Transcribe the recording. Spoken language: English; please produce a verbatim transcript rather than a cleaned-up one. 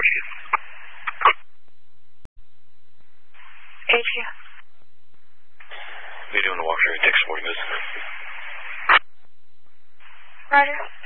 you. Adria. What are you doing to walk here? It takes forty minutes. Roger.